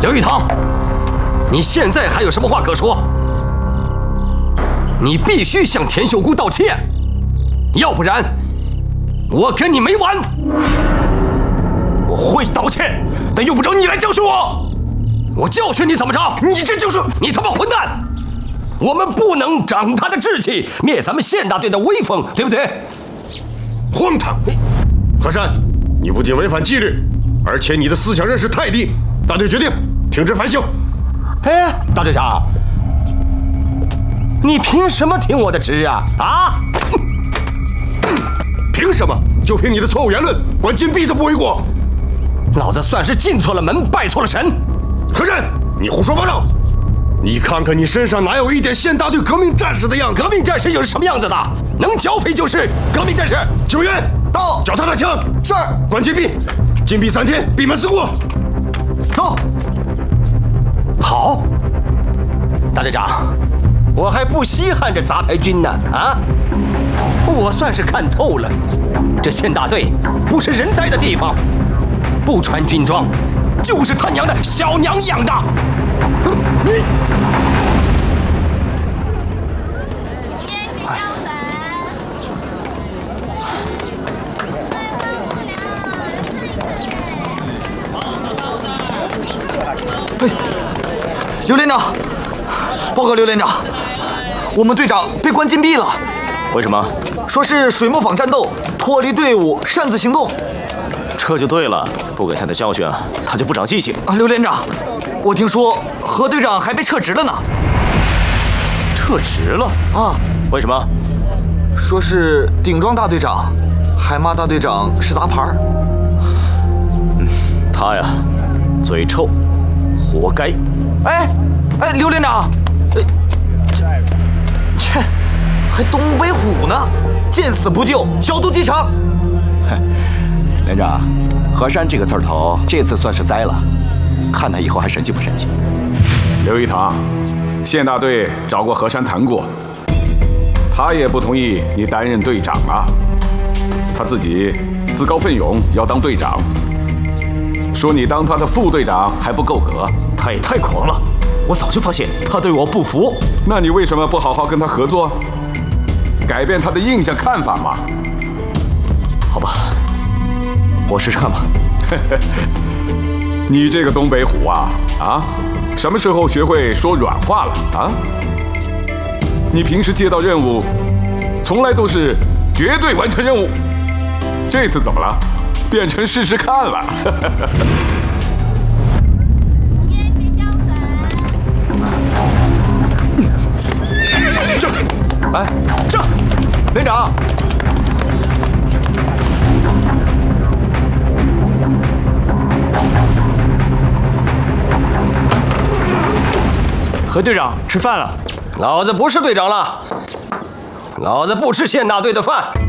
刘玉堂，你现在还有什么话可说？你必须向田秀姑道歉，要不然我跟你没完！ 我会道歉，但用不着你来教训我。 我教训你怎么着？ 你这就是你他妈混蛋！我们不能长他的志气，灭咱们县大队的威风，对不对？ 荒唐！何山，你不仅违反纪律，而且你的思想认识太低。大队决定停止反省。 哎，大队长，你凭什么听我的旨啊？啊？ 凭什么？就凭你的错误言论，关禁闭都不为过。 老子算是进错了门，拜错了神。 何山，你胡说八道！你看看你身上哪有一点县大队革命战士的样子？ 革命战士又是什么样子的？能剿匪就是革命战士。 救援到，脚踏他枪。 是。 关禁闭，禁闭3天，闭门思过。 走。 好，大队长，我还不稀罕这杂牌军呢啊！我算是看透了，这县大队不是人待的地方，不穿军装就是他娘的小娘养的。你。 哎，刘连长，报告刘连长，我们队长被关禁闭了。 为什么？ 说是水磨坊战斗，脱离队伍，擅自行动。 这就对了，不给他点教训，他就不长记性。 刘连长，我听说何队长还被撤职了呢。 撤职了啊？ 为什么？ 说是顶撞大队长，还骂大队长是杂牌。 他呀，嘴臭，活该。 哎，刘连长，切，还东北虎呢，见死不救，小肚鸡肠。 连长，何山这个刺头，这次算是栽了，看他以后还神气不神气。 刘一堂，县大队找过何山谈过，他也不同意你担任队长啊，他自己自告奋勇要当队长，说你当他的副队长还不够格。 他也太狂了，我早就发现他对我不服。 那你为什么不好好跟他合作，改变他的印象看法嘛？ 好吧，我试试看吧。 你这个东北虎啊，什么时候学会说软话了啊？你平时接到任务，从来都是绝对完成任务，这次怎么了？变成试试看了。 来，这，连长。 何队长，吃饭了。 老子不是队长了，老子不吃县大队的饭。